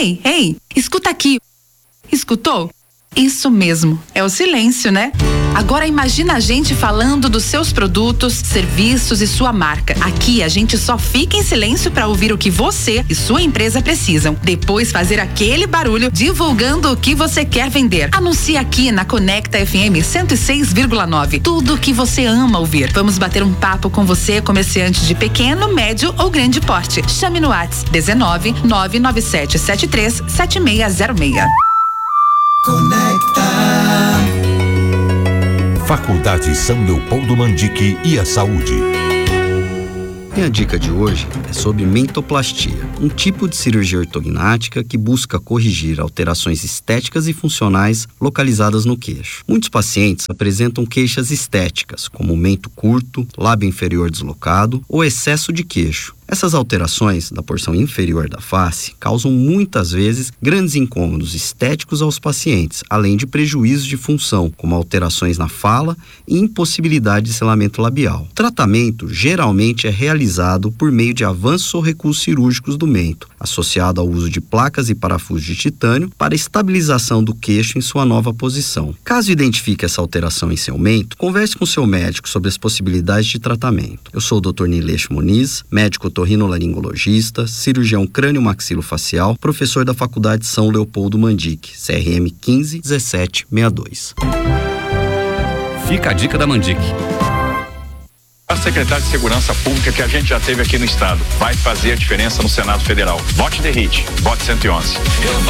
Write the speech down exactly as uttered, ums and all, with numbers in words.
Ei, ei, escuta aqui. Escutou? Isso mesmo, é o silêncio, né? Agora imagina a gente falando dos seus produtos, serviços e sua marca. Aqui a gente só fica em silêncio para ouvir o que você e sua empresa precisam. Depois fazer aquele barulho divulgando o que você quer vender. Anuncie aqui na Conecta F M cento e seis vírgula nove. Tudo o que você ama ouvir. Vamos bater um papo com você, comerciante de pequeno, médio ou grande porte. Chame no WhatsApp dezenove, nove nove sete sete três, sete seis zero seis. Conecta. Faculdade São Leopoldo Mandique e a Saúde. Minha dica de hoje é sobre mentoplastia, um tipo de cirurgia ortognática que busca corrigir alterações estéticas e funcionais localizadas no queixo. Muitos pacientes apresentam queixas estéticas, como mento curto, lábio inferior deslocado ou excesso de queixo. Essas alterações da porção inferior da face causam muitas vezes grandes incômodos estéticos aos pacientes, além de prejuízos de função, como alterações na fala e impossibilidade de selamento labial. O tratamento geralmente é realizado por meio de avanços ou recuos cirúrgicos do mento, associado ao uso de placas e parafusos de titânio para estabilização do queixo em sua nova posição. Caso identifique essa alteração em seu mento, converse com seu médico sobre as possibilidades de tratamento. Eu sou o doutor Nileixo Muniz, médico otorrinolaringologista, cirurgião crânio-maxilofacial, professor da Faculdade São Leopoldo Mandique, C R M quinze dezessete sessenta e dois. Fica a dica da Mandique. A secretária de Segurança Pública que a gente já teve aqui no estado vai fazer a diferença no Senado Federal. Vote D R I T, vote cento e onze. Eu